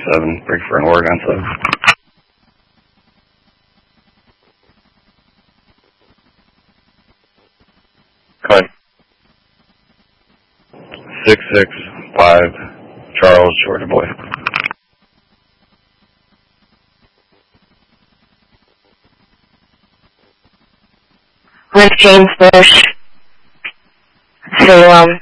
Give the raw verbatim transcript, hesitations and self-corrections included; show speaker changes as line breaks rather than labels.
twenty-seven, Bigford in Oregon, so. Cut. six six five, Charles, Georgia boy.
With James Bush, Salem,